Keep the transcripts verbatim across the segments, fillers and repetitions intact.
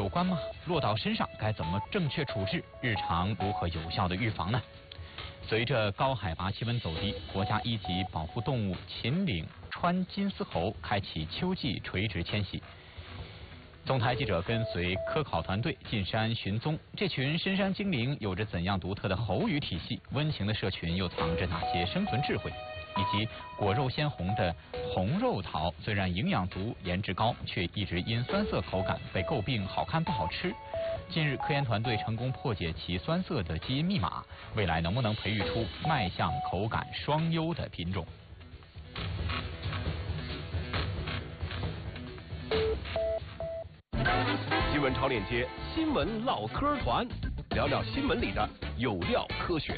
有关吗？落到身上该怎么正确处置？日常如何有效的预防呢？随着高海拔气温走低，国家一级保护动物秦岭川金丝猴开启秋季垂直迁徙。总台记者跟随科考团队进山寻踪，这群深山精灵有着怎样独特的猴语体系？温情的社群又藏着哪些生存智慧？以及果肉鲜红的红肉桃，虽然营养足、颜值高，却一直因酸涩口感被诟病好看不好吃。近日，科研团队成功破解其酸涩的基因密码，未来能不能培育出卖相口感双优的品种？ 新闻超链接，新闻唠嗑团，聊聊新闻里的有料科学。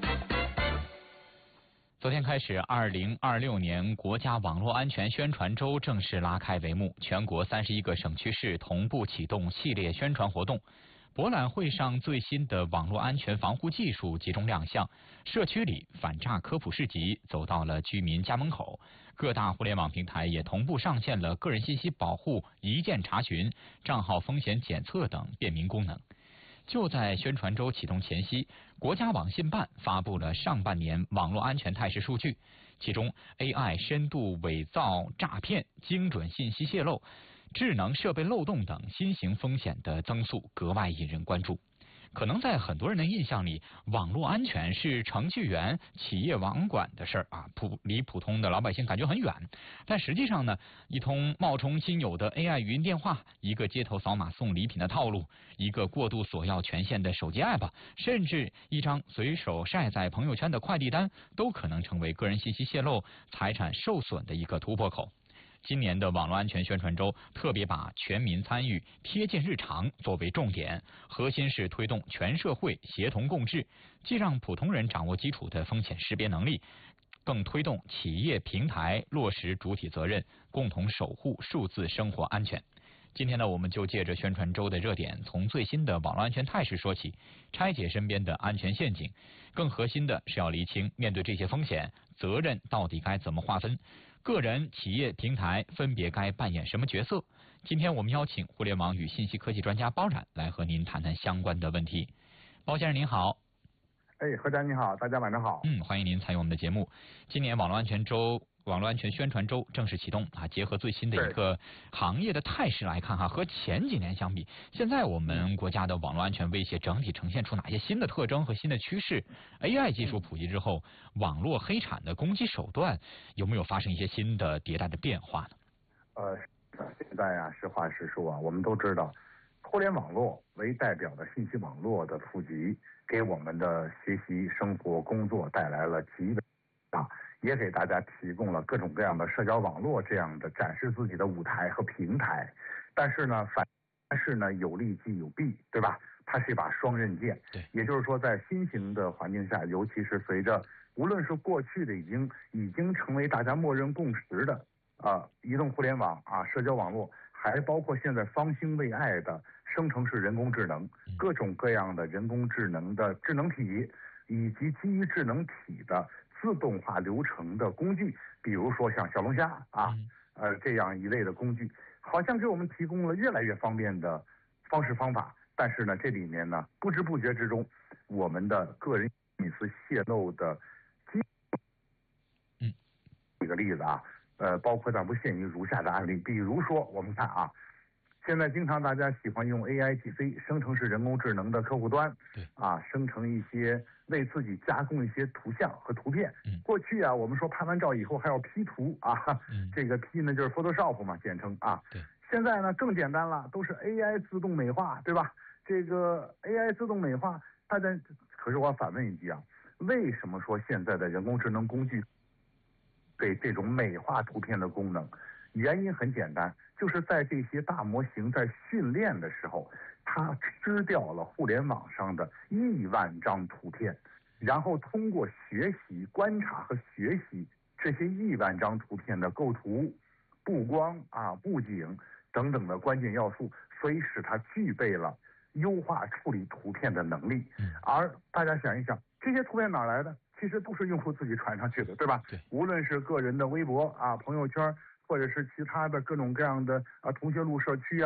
昨天开始，二零二六年国家网络安全宣传周正式拉开帷幕，全国三十一个省区市同步启动系列宣传活动。博览会上最新的网络安全防护技术集中亮相，社区里反诈科普市集走到了居民家门口，各大互联网平台也同步上线了个人信息保护、一键查询、账号风险检测等便民功能。就在宣传周启动前夕，国家网信办发布了上半年网络安全态势数据，其中 A I 深度伪造诈骗、精准信息泄露、智能设备漏洞等新型风险的增速格外引人关注。可能在很多人的印象里，网络安全是程序员、企业网管的事儿啊，普离普通的老百姓感觉很远。但实际上呢，一通冒充亲友的 A I 语音电话，一个街头扫码送礼品的套路，一个过度索要权限的手机 app， 甚至一张随手晒在朋友圈的快递单，都可能成为个人信息泄露、财产受损的一个突破口。今年的网络安全宣传周特别把全民参与、贴近日常作为重点，核心是推动全社会协同共治，既让普通人掌握基础的风险识别能力，更推动企业平台落实主体责任，共同守护数字生活安全。今天呢，我们就借着宣传周的热点，从最新的网络安全态势说起，拆解身边的安全陷阱。更核心的是要厘清，面对这些风险，责任到底该怎么划分？个人、企业、平台分别该扮演什么角色？今天我们邀请互联网与信息科技专家包冉来和您谈谈相关的问题。包先生您好。 哎，何家你好，大家晚上好。 嗯，欢迎您参与我们的节目。今年网络安全周。网络安全宣传周正式启动啊！结合最新的一个行业的态势来看哈，和前几年相比，现在我们国家的网络安全威胁整体呈现出哪些新的特征和新的趋势 ？A I 技术普及之后，网络黑产的攻击手段有没有发生一些新的迭代的变化呢？ 呃，现在啊，实话实说啊，我们都知道，互联网络为代表的信息网络的普及，给我们的学习、生活、工作带来了极为大。也给大家提供了各种各样的社交网络这样的展示自己的舞台和平台，但是呢，反但是呢，有利即有弊，对吧？它是一把双刃剑。 对， 也就是说，在新型的环境下，尤其是随着无论是过去的已经已经成为大家默认共识的啊、呃，移动互联网啊，社交网络，还包括现在方兴未艾的生成式人工智能，各种各样的人工智能的智能体，以及基于智能体的自动化流程的工具，比如说像小龙虾啊，呃这样一类的工具，好像给我们提供了越来越方便的方式方法。但是呢，这里面呢，不知不觉之中，我们的个人隐私泄露的机， 嗯， 举个例子啊，呃，包括但不限于如下的案例，比如说我们看啊。现在经常大家喜欢用 A I G C 生成式人工智能的客户端， 对啊，生成一些为自己加工一些图像和图片。 嗯， 过去啊，我们说拍完照以后还要 P 图啊， 嗯， 这个 P 呢就是 Photoshop 嘛，简称啊。 对。 现在呢更简单了，都是 A I 自动美化，对吧？这个 A I 自动美化，大家可是我反问一句啊，为什么说现在的人工智能工具给这种美化图片的功能？原因很简单，就是在这些大模型在训练的时候，它吃掉了互联网上的亿万张图片，然后通过学习、观察和学习这些亿万张图片的构图、布光啊、布景等等的关键要素，所以使它具备了优化处理图片的能力。而大家想一想，这些图片哪来的？其实都是用户自己传上去的，对吧？ 对， 无论是个人的微博啊、朋友圈，或者是其他的各种各样的啊同学录社区啊，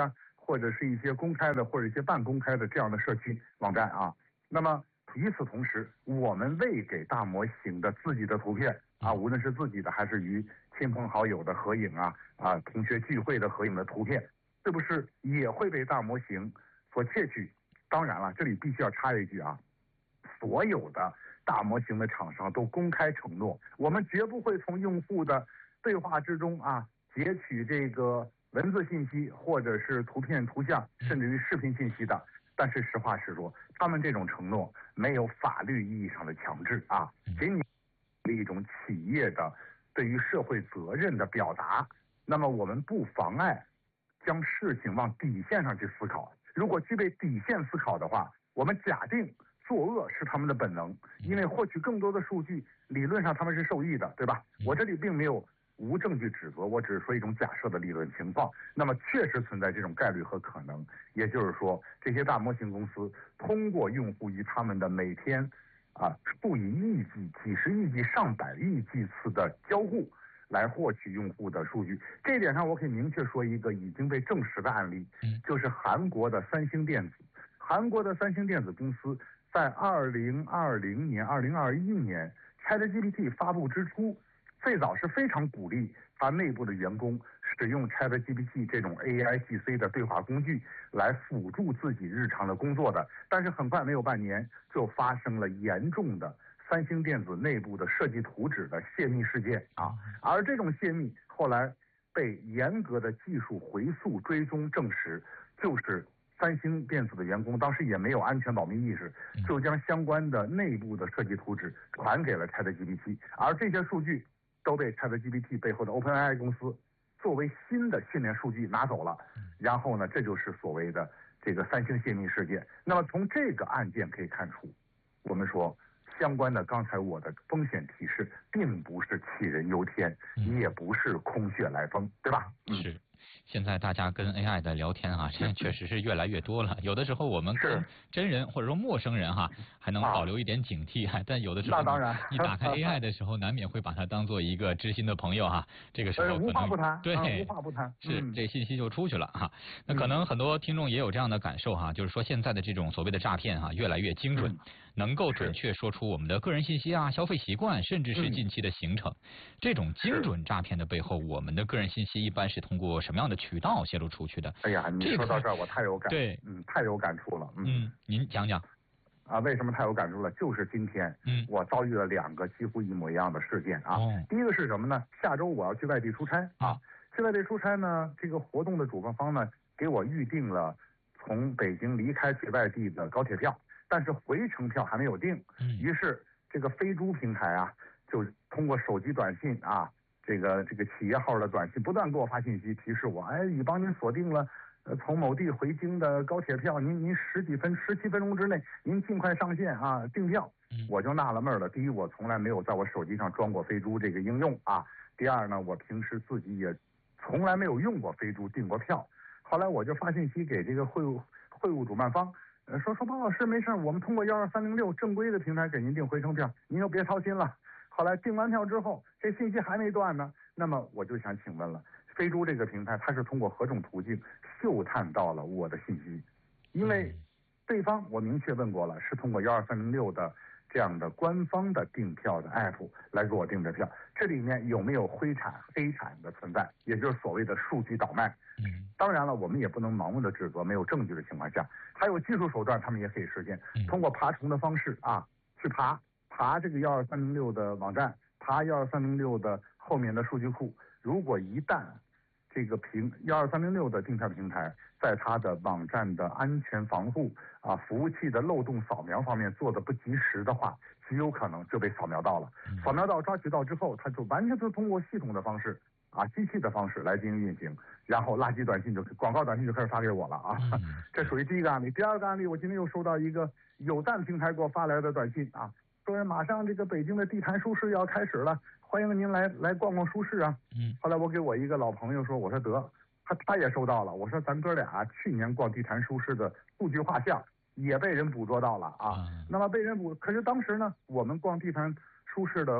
或者是一些公开的或者一些半公开的这样的社区网站啊。那么与此同时，我们为给大模型的自己的图片啊，无论是自己的还是与亲朋好友的合影啊啊同学聚会的合影的图片，是不是也会被大模型所窃取？当然了，这里必须要插一句啊，所有的大模型的厂商都公开承诺，我们绝不会从用户的对话之中啊截取这个文字信息或者是图片、图像，甚至于视频信息的。但是实话实说，他们这种承诺没有法律意义上的强制啊，仅仅是一种企业的对于社会责任的表达。那么我们不妨碍将事情往底线上去思考。如果具备底线思考的话，我们假定作恶是他们的本能，因为获取更多的数据，理论上他们是受益的，对吧？我这里并没有无证据指责，我只是说一种假设的理论情况。那么确实存在这种概率和可能，也就是说，这些大模型公司通过用户与他们的每天啊数以亿计、几十亿计、上百亿计次的交互，来获取用户的数据。这一点上，我可以明确说一个已经被证实的案例，就是韩国的三星电子。韩国的三星电子公司在二零二零年、二零二一年 ChatGPT 发布之初，最早是非常鼓励它内部的员工使用 ChatGPT 这种 A I G C 的对话工具来辅助自己日常的工作的。但是很快没有半年，就发生了严重的三星电子内部的设计图纸的泄密事件啊。而这种泄密后来被严格的技术回溯追踪证实，就是三星电子的员工当时也没有安全保密意识，就将相关的内部的设计图纸传给了 ChatGPT， 而这些数据都被 ChatGPT 背后的 OpenAI 公司作为新的训练数据拿走了。然后呢，这就是所谓的这个三星泄密事件。那么从这个案件可以看出，我们说相关的刚才我的风险提示并不是杞人忧天，也不是空穴来风，对吧？ 嗯、是。现在大家跟 A I 的聊天哈，这确实是越来越多了。有的时候我们跟真人或者说陌生人哈，还能保留一点警惕，啊、但有的时候那当然， 你打开 A I 的时候，难免会把它当做一个知心的朋友哈。这个时候可能无话不谈， 对、 嗯，无话不谈， 是、 嗯、 这信息就出去了哈。那可能很多听众也有这样的感受哈，就是说现在的这种所谓的诈骗哈，越来越精准，嗯、能够准确说出我们的个人信息啊、消费习惯，甚至是近期的行程。嗯、这种精准诈骗的背后，我们的个人信息一般是通过什么样的渠道泄露出去的？ 哎呀，你说到这儿我太有感， 对， 嗯，太有感触了， 嗯，嗯您讲讲。 啊，为什么太有感触了？就是今天，嗯，我遭遇了两个几乎一模一样的事件啊。哦、第一个是什么呢？下周我要去外地出差啊，啊去外地出差呢，这个活动的主办方呢给我预定了从北京离开去外地的高铁票，但是回程票还没有定。嗯，于是这个飞猪平台啊，就通过手机短信啊。这个这个企业号的短信不断给我发信息提示我，哎，已帮您锁定了，呃，从某地回京的高铁票，您您十几分十七分钟之内，您尽快上线啊，订票。我就纳了闷了，第一，我从来没有在我手机上装过飞猪这个应用啊；第二呢，我平时自己也从来没有用过飞猪订过票。后来我就发信息给这个会务会务主办方，呃，说说包老师没事，我们通过幺二三零六正规的平台给您订回程票，您就别操心了。后来订完票之后，这信息还没断呢。那么我就想请问了，飞猪这个平台它是通过何种途径嗅探到了我的信息？因为对方我明确问过了，是通过幺二三零六的这样的官方的订票的 app 来给我订的票。这里面有没有灰产黑产的存在？也就是所谓的数据倒卖。嗯，当然了，我们也不能盲目的指责，没有证据的情况下，还有技术手段，他们也可以实现，通过爬虫的方式啊去爬。爬这个幺二三零六的网站，爬幺二三零六的后面的数据库。如果一旦这个平幺二三零六的订票平台在它的网站的安全防护啊、服务器的漏洞扫描方面做的不及时的话，极有可能就被扫描到了。扫描到抓取到之后，它就完全是通过系统的方式啊、机器的方式来进行运行，然后垃圾短信就广告短信就开始发给我了啊。这属于第一个案例。第二个案例，我今天又收到一个有赞平台给我发来的短信啊。说马上这个北京的地坛书市要开始了，欢迎您来来逛逛书市啊。嗯。后来我给我一个老朋友说，我说得，他他也收到了。我说咱哥俩去年逛地坛书市的数据画像也被人捕捉到了啊。嗯、那么被人捕，可是当时呢，我们逛地坛书市的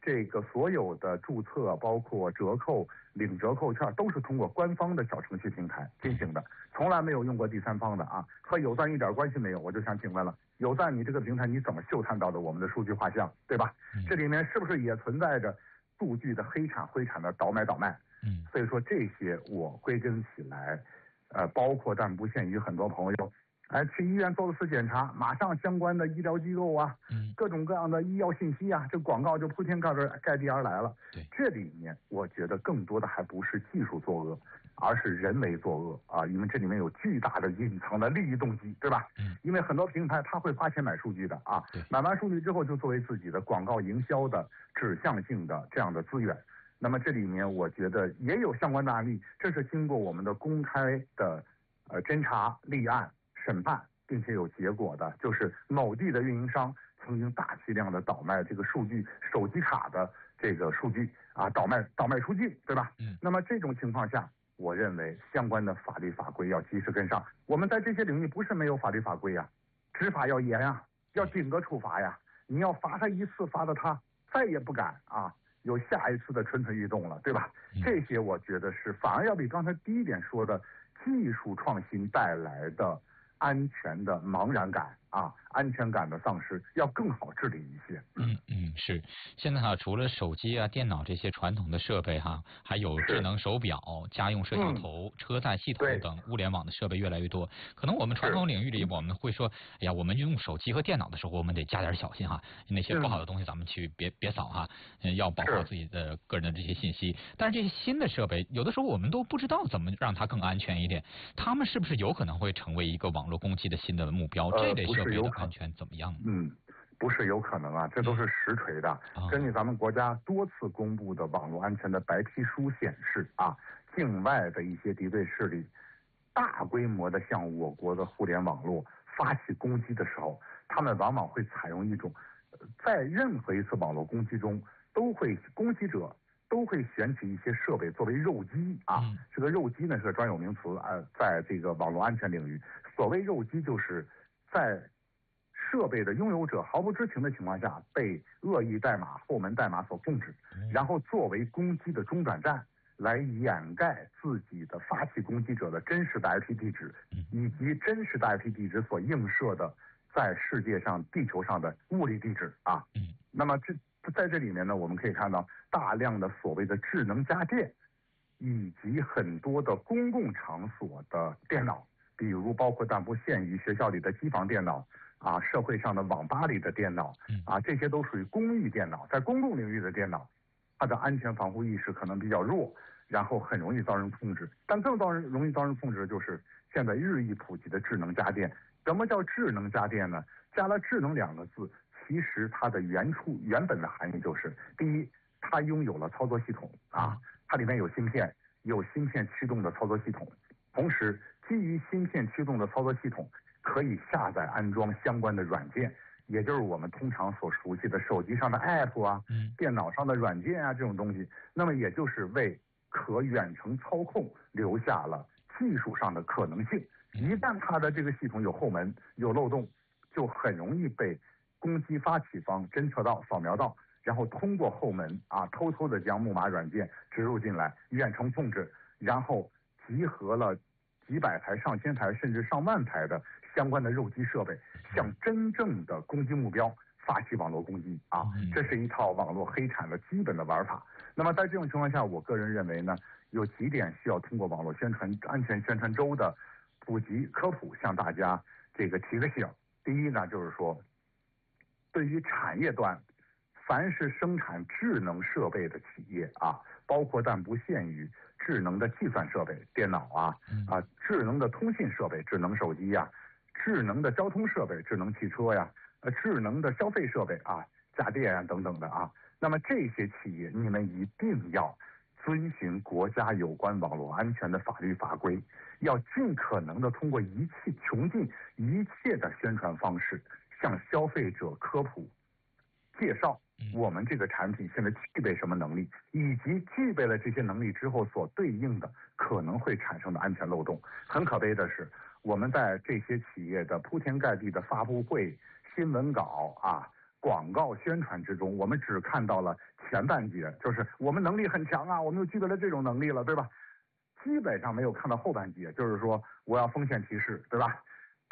这个所有的注册，包括折扣、领折扣券，都是通过官方的小程序平台进行的，从来没有用过第三方的啊，和有赞一点关系没有。我就想请问了，有赞你这个平台你怎么嗅探到的我们的数据画像，对吧？这里面是不是也存在着数据的黑产灰产的倒卖倒卖？ 嗯， 所以说这些我归根起来，呃，包括但不限于很多朋友。哎，去医院做了次检查，马上相关的医疗机构啊， 嗯， 各种各样的医药信息啊，这广告就铺天盖地盖地而来了。 对， 这里面我觉得更多的还不是技术作恶，而是人为作恶啊，因为这里面有巨大的隐藏的利益动机，对吧？ 嗯， 因为很多平台他会花钱买数据的啊， 对， 买完数据之后就作为自己的广告营销的指向性的这样的资源。那么这里面我觉得也有相关的案例，这是经过我们的公开的呃侦查、立案、审判，并且有结果的，就是某地的运营商曾经大批量的倒卖这个数据手机卡的这个数据啊，倒卖倒卖出境，对吧？ 嗯。 那么这种情况下，我认为相关的法律法规要及时跟上。我们在这些领域不是没有法律法规呀，执法要严啊，要顶格处罚呀。你要罚他一次，罚的他再也不敢啊，有下一次的蠢蠢欲动了，对吧？这些我觉得是反而要比刚才第一点说的技术创新带来的安全的茫然感啊，安全感的丧失要更好治理一些。 嗯嗯，是。现在哈，除了手机啊、电脑这些传统的设备哈，还有智能手表、家用摄像头、嗯、车载系统等物联网的设备越来越多。可能我们传统领域里，我们会说，哎呀，我们用手机和电脑的时候，我们得加点小心哈，那些不好的东西咱们去别别扫哈，要保护自己的个人的这些信息。但是这些新的设备，有的时候我们都不知道怎么让它更安全一点，他们是不是有可能会成为一个网络攻击的新的目标？ 呃、 这类设备的安全怎么样？ 嗯。不是有可能啊，这都是实锤的。 嗯、 根据咱们国家多次公布的网络安全的白皮书显示啊，境外的一些敌对势力大规模的向我国的互联网络发起攻击的时候，他们往往会采用一种，在任何一次网络攻击中，都会攻击者都会选取一些设备作为肉鸡啊。 嗯、 这个肉鸡呢是个专有名词啊，在这个网络安全领域，所谓肉鸡就是在设备的拥有者毫不知情的情况下，被恶意代码、后门代码所控制，然后作为攻击的中转站，来掩盖自己的发起攻击者的真实的 I P 地址，以及真实的 I P 地址所映射的在世界上、地球上的物理地址啊。那么这在这里面呢，我们可以看到大量的所谓的智能家电，以及很多的公共场所的电脑，比如包括但不限于学校里的机房电脑。啊，社会上的网吧里的电脑，啊，这些都属于公寓电脑，在公共领域的电脑，它的安全防护意识可能比较弱，然后很容易遭人控制。但更遭人容易遭人控制的就是现在日益普及的智能家电。什么叫智能家电呢？加了智能两个字，其实它的原处原本的含义就是：第一，它拥有了操作系统啊，它里面有芯片，有芯片驱动的操作系统，同时基于芯片驱动的操作系统。可以下载安装相关的软件，也就是我们通常所熟悉的手机上的 app 啊，嗯，电脑上的软件啊这种东西。那么也就是为可远程操控留下了技术上的可能性。一旦它的这个系统有后门、有漏洞，就很容易被攻击发起方侦测到、扫描到，然后通过后门啊，偷偷的将木马软件植入进来，远程控制，然后集合了几百台、上千台甚至上万台的相关的肉鸡设备，向真正的攻击目标发起网络攻击啊！这是一套网络黑产的基本的玩法。那么在这种情况下，我个人认为呢，有几点需要通过网络宣传安全宣传周的普及科普，向大家这个提个醒。第一呢，就是说，对于产业端，凡是生产智能设备的企业啊，包括但不限于智能的计算设备、电脑啊啊，智能的通信设备、智能手机呀、啊。智能的交通设备、智能汽车呀，呃，智能的消费设备啊，家电啊等等的啊。那么这些企业，你们一定要遵循国家有关网络安全的法律法规，要尽可能的通过一切穷尽一切的宣传方式，向消费者科普、介绍我们这个产品现在具备什么能力，以及具备了这些能力之后所对应的可能会产生的安全漏洞。很可悲的是，我们在这些企业的铺天盖地的发布会、新闻稿啊、 广告宣传之中，我们只看到了前半截，就是我们能力很强啊，我们又具备了这种能力了，对吧？基本上没有看到后半截，就是说我要奉献提示，对吧？